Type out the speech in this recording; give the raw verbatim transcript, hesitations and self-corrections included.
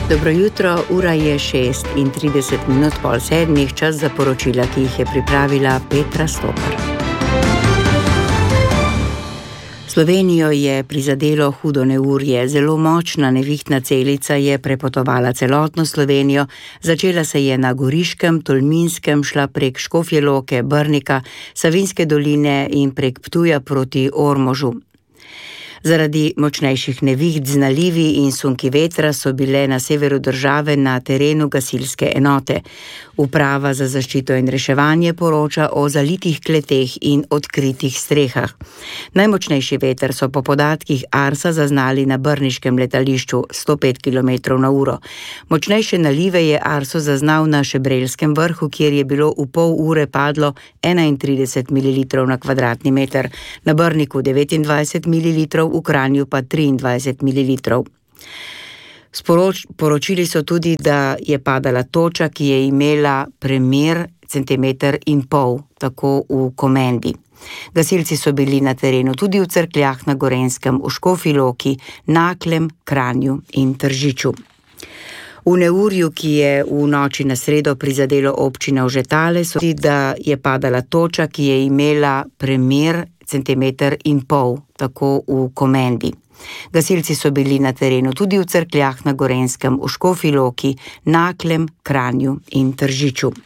Dobro jutro, ura je šest in trideset minut pol sedmih, čas za poročila, ki jih je pripravila Petra Stopar. Slovenijo je prizadelo hudo neurje. Zelo močna nevihtna celica je prepotovala celotno Slovenijo. Začela se je na Goriškem, Tolminskem, šla prek Škofje Loke, Brnika, Savinjske doline in prek Ptuja proti Ormožu. Zaradi močnejših neviht z nalivi in sunki vetra so bile na severu države na terenu gasilske enote. Uprava za zaščito in reševanje poroča o zalitih kleteh in odkritih strehah. Najmočnejši veter so po podatkih Arsa zaznali na brniškem letališču sto pet kilometrov na uro. Močnejše nalive je Arso zaznal na Šebrelskem vrhu, kjer je bilo v pol ure padlo enaintrideset mililitrov na kvadratni meter, na Brniku devetindvajset mililitrov, v Kranju pa triindvajset mililitrov. Sporoč, poročili so tudi, da je padala toča, ki je imela premer centimeter in pol, tako v Komendi. Gasilci so bili na terenu tudi v Cerkljah na Gorenjskem, v Škofji Loki, Naklem, Kranju in Tržiču. V neurju, ki je v noči na sredo prizadelo občino Žetale, so tudi, da je padala toča, ki je imela premer centimeter in pol, tako v Komendi. Gasilci so bili na terenu tudi v Cerkljah na Gorenjskem, v Škofji Loki, Naklem, Kranju in Tržiču.